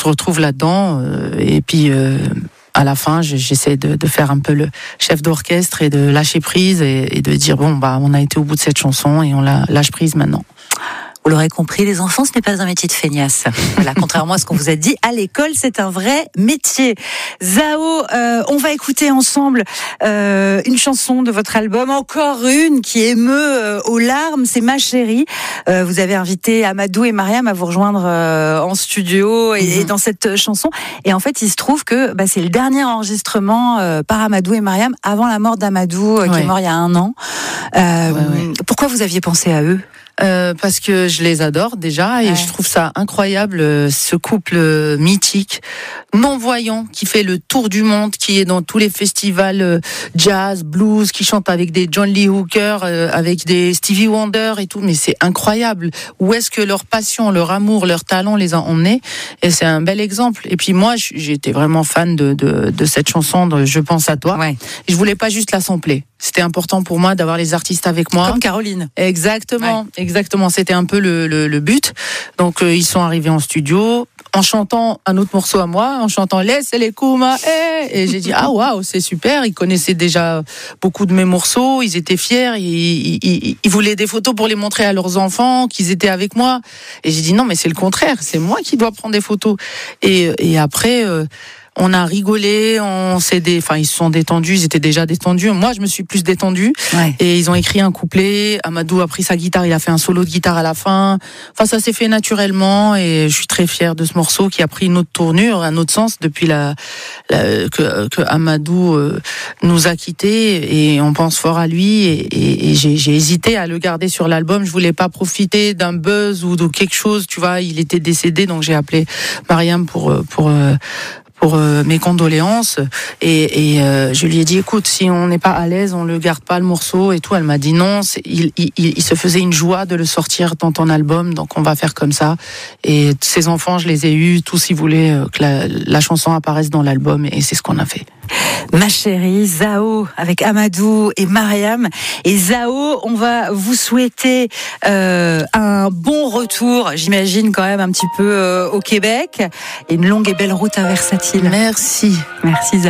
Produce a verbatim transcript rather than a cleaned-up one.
se retrouve là-dedans. Euh, et puis, euh, à la fin, j'essaie de, de faire un peu le chef d'orchestre et de lâcher prise et, et de dire bon, bah, on a été au bout de cette chanson et on la lâche prise maintenant. Vous l'aurez compris, les enfants, ce n'est pas un métier de feignasse. Voilà, contrairement à ce qu'on vous a dit, à l'école, c'est un vrai métier. Zao, euh, on va écouter ensemble euh, une chanson de votre album, encore une qui émeut euh, aux larmes, c'est Ma Chérie. Euh, vous avez invité Amadou et Mariam à vous rejoindre euh, en studio et, mm-hmm. et dans cette chanson. Et en fait, il se trouve que bah, c'est le dernier enregistrement euh, par Amadou et Mariam avant la mort d'Amadou, euh, ouais. qui est mort il y a un an. Euh, ouais, ouais. Pourquoi vous aviez pensé à eux ? Euh, parce que je les adore déjà et ouais. je trouve ça incroyable, ce couple mythique, non-voyant, qui fait le tour du monde, qui est dans tous les festivals jazz, blues, qui chante avec des John Lee Hooker, euh, avec des Stevie Wonder et tout, mais c'est incroyable. Où est-ce que leur passion, leur amour, leur talent les a emmenés ? Et c'est un bel exemple. Et puis moi, j'étais vraiment fan de, de, de cette chanson de Je pense à toi. Ouais. Je voulais pas juste la sampler. C'était important pour moi d'avoir les artistes avec moi. Comme Caroline. Exactement, ouais. exactement. C'était un peu le, le, le but. Donc euh, ils sont arrivés en studio en chantant un autre morceau à moi, en chantant Laisse les Kuma. Et j'ai dit ah waouh, c'est super. Ils connaissaient déjà beaucoup de mes morceaux. Ils étaient fiers. Ils, ils, ils voulaient des photos pour les montrer à leurs enfants qu'ils étaient avec moi. Et j'ai dit non, mais c'est le contraire. C'est moi qui dois prendre des photos. Et, et après. Euh, On a rigolé, on s'est dé... enfin ils se sont détendus, ils étaient déjà détendus. Moi, je me suis plus détendue. Ouais. Et ils ont écrit un couplet. Amadou a pris sa guitare, il a fait un solo de guitare à la fin. Enfin, ça s'est fait naturellement et je suis très fière de ce morceau qui a pris une autre tournure, un autre sens depuis la, la... que, que Amadou euh, nous a quittés et on pense fort à lui. Et, et, et j'ai, j'ai hésité à le garder sur l'album. Je voulais pas profiter d'un buzz ou de quelque chose. Tu vois, il était décédé, donc j'ai appelé Mariam pour pour euh, pour euh, mes condoléances et, et euh, je lui ai dit écoute, si on n'est pas à l'aise, on le garde pas le morceau et tout. Elle m'a dit non, c'est, il, il, il se faisait une joie de le sortir dans ton album, donc on va faire comme ça. Et ces enfants, je les ai eus, tous ils voulaient que la, la chanson apparaisse dans l'album et c'est ce qu'on a fait. Ma Chérie, Zao avec Amadou et Mariam. Et Zao, on va vous souhaiter euh, un bon retour, j'imagine quand même un petit peu euh, au Québec, et une longue et belle route à Versatile. Merci. Merci Zao.